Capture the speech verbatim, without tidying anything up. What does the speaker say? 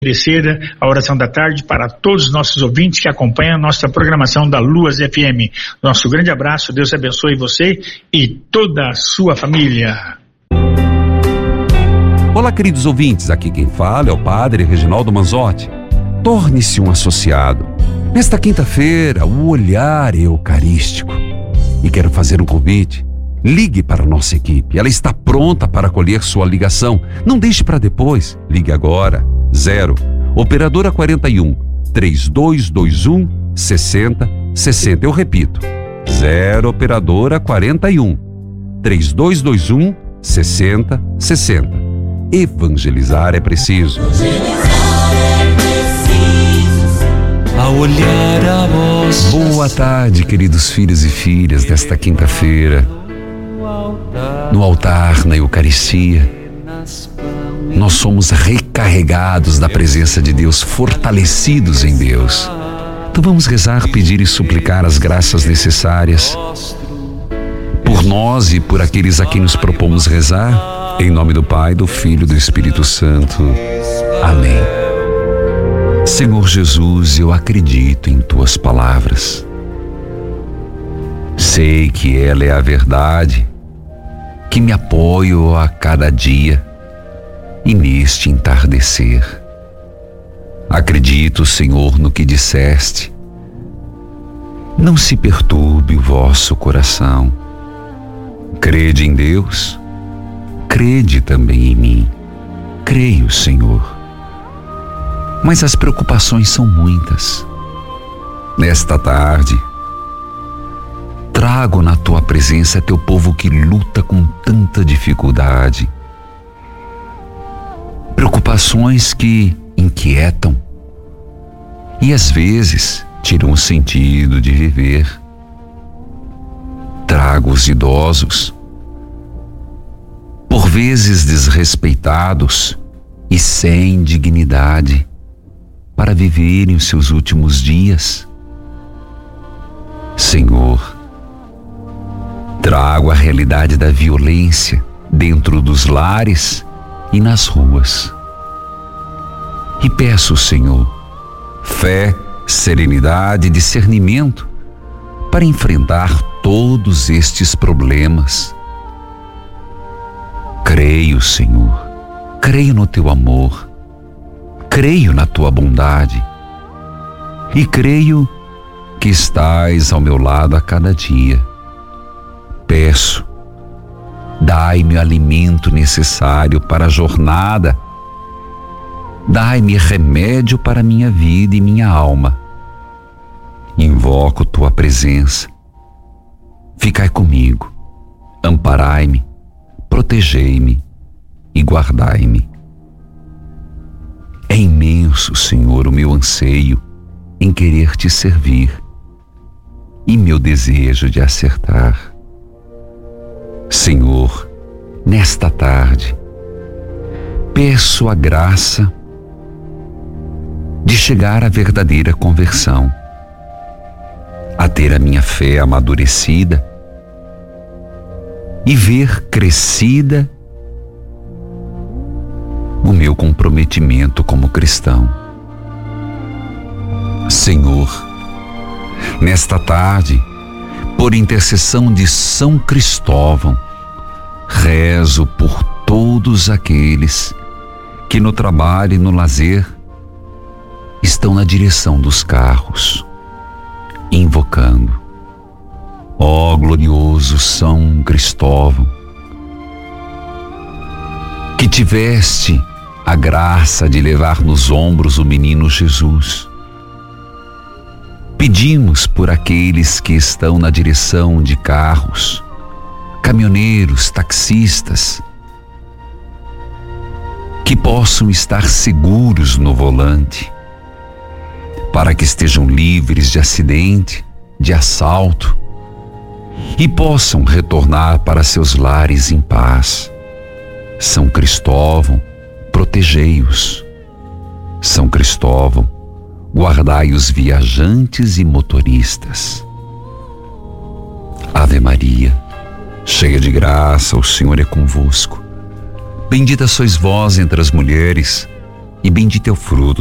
oferecer a oração da tarde para todos os nossos ouvintes que acompanham a nossa programação da Luas F M. Nosso grande abraço, Deus abençoe você e toda a sua família. Olá, queridos ouvintes, aqui quem fala é o Padre Reginaldo Manzotti. Torne-se um associado. Nesta quinta-feira, o olhar eucarístico. E quero fazer um convite. Ligue para a nossa equipe, ela está pronta para acolher sua ligação. Não deixe para depois, ligue agora. Zero, operadora quarenta e um, três dois dois um, sessenta, sessenta. Eu repito, zero, operadora quarenta e um, três dois dois um, sessenta, sessenta. Evangelizar é preciso. A olhar a voz. Boa tarde, queridos filhos e filhas desta quinta-feira. No altar, na Eucaristia, nós somos recarregados da presença de Deus, fortalecidos em Deus. Então vamos rezar, pedir e suplicar as graças necessárias por nós e por aqueles a quem nos propomos rezar, em nome do Pai, do Filho e do Espírito Santo. Amém. Senhor Jesus, eu acredito em Tuas palavras. Sei que ela é a verdade, que me apoio a cada dia e neste entardecer. Acredito, Senhor, no que disseste. Não se perturbe o vosso coração. Crede em Deus, crede também em mim. Creio, Senhor. Mas as preocupações são muitas. Nesta tarde, trago na tua presença teu povo que luta com tanta dificuldade. Preocupações que inquietam e às vezes tiram o sentido de viver. Trago os idosos, por vezes desrespeitados e sem dignidade, para viverem os seus últimos dias. Senhor, trago a realidade da violência dentro dos lares e nas ruas. E peço, Senhor, fé, serenidade e discernimento para enfrentar todos estes problemas. Creio, Senhor, creio no Teu amor, creio na Tua bondade e creio que estás ao meu lado a cada dia. Peço, dai-me o alimento necessário para a jornada. Dai-me remédio para minha vida e minha alma. Invoco Tua presença. Ficai comigo, amparai-me, protegei-me e guardai-me. É imenso, Senhor, o meu anseio em querer Te servir e meu desejo de acertar. Senhor, nesta tarde, peço a graça de chegar à verdadeira conversão, a ter a minha fé amadurecida e ver crescida o meu comprometimento como cristão. Senhor, nesta tarde, por intercessão de São Cristóvão, rezo por todos aqueles que no trabalho e no lazer estão na direção dos carros, invocando: ó glorioso São Cristóvão, que tiveste a graça de levar nos ombros o menino Jesus. Pedimos por aqueles que estão na direção de carros, caminhoneiros, taxistas, que possam estar seguros no volante, para que estejam livres de acidente, de assalto e possam retornar para seus lares em paz. São Cristóvão, protegei-os. São Cristóvão, guardai os viajantes e motoristas. Ave Maria, cheia de graça, o Senhor é convosco. Bendita sois vós entre as mulheres, e bendito é o fruto